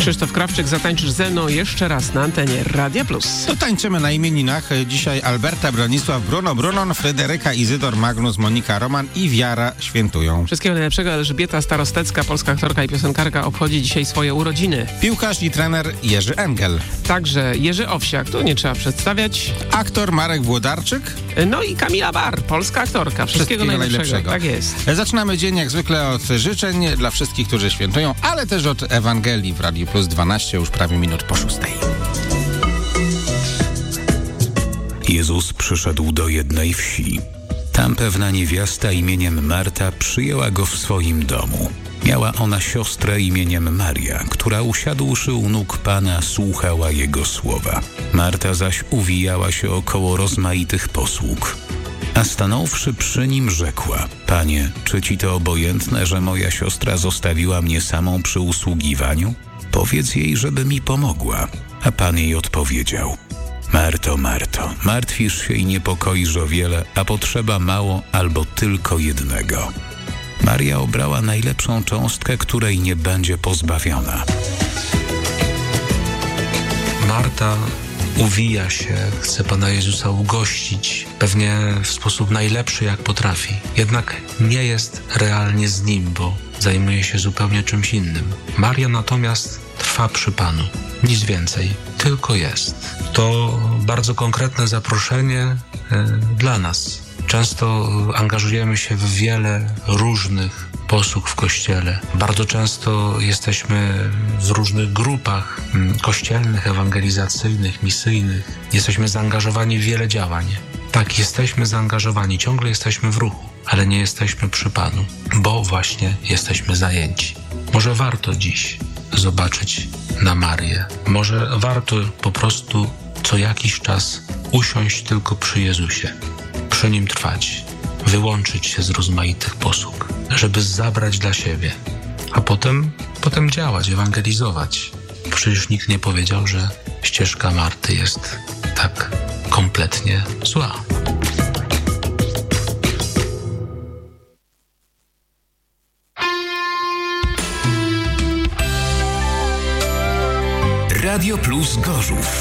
Krzysztof Krawczyk, zatańczysz ze mną jeszcze raz na antenie Radia Plus. To tańczymy na imieninach. Dzisiaj Alberta, Bronisław, Bruno, Brunon, Fryderyka, Izydor, Magnus, Monika, Roman i Wiara świętują. Wszystkiego najlepszego. Elżbieta Starostecka, polska aktorka i piosenkarka, obchodzi dzisiaj swoje urodziny. Piłkarz i trener Jerzy Engel. Także Jerzy Owsiak, tu nie trzeba przedstawiać. Aktor Marek Włodarczyk. No i Kamila Bar, polska aktorka. Wszystkiego najlepszego. Tak jest. Zaczynamy dzień jak zwykle od życzeń dla wszystkich, którzy świętują, ale też od Ewangelii w Radiu Plus 12, już prawie minut po 6. Jezus przyszedł do jednej wsi. Tam pewna niewiasta imieniem Marta przyjęła go w swoim domu. Miała ona siostrę imieniem Maria, która usiadłszy u nóg Pana słuchała Jego słowa. Marta zaś uwijała się około rozmaitych posług. A stanąwszy przy nim rzekła: Panie, czy Ci to obojętne, że moja siostra zostawiła mnie samą przy usługiwaniu? Powiedz jej, żeby mi pomogła. A Pan jej odpowiedział: Marto, Marto, martwisz się i niepokoisz o wiele, a potrzeba mało albo tylko jednego. Maria obrała najlepszą cząstkę, której nie będzie pozbawiona. Marta uwija się, chce Pana Jezusa ugościć, pewnie w sposób najlepszy jak potrafi. Jednak nie jest realnie z Nim, bo zajmuje się zupełnie czymś innym. Maria natomiast trwa przy Panu. Nic więcej, tylko jest. To bardzo konkretne zaproszenie dla nas. Często angażujemy się w wiele różnych posług w Kościele. Bardzo często jesteśmy w różnych grupach kościelnych, ewangelizacyjnych, misyjnych. Jesteśmy zaangażowani w wiele działań. Tak, jesteśmy zaangażowani, ciągle jesteśmy w ruchu, ale nie jesteśmy przy Panu, bo właśnie jesteśmy zajęci. Może warto dziś zobaczyć na Marię. Może warto po prostu co jakiś czas usiąść tylko przy Jezusie, przy Nim trwać, wyłączyć się z rozmaitych posług, żeby zabrać dla siebie, a potem działać, ewangelizować. Przecież nikt nie powiedział, że ścieżka Marty jest tak kompletnie zła. Radio Plus Gorzów